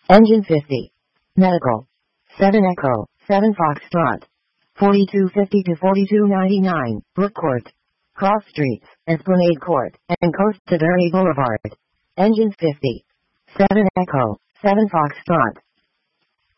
Engine 50. Medical. 7 Echo, 7 Foxtrot. 4250 to 4299, Brook Court. Cross Streets, Esplanade Court, and Coast to Berry Boulevard. Engine 50. 7 Echo, 7 Foxtrot.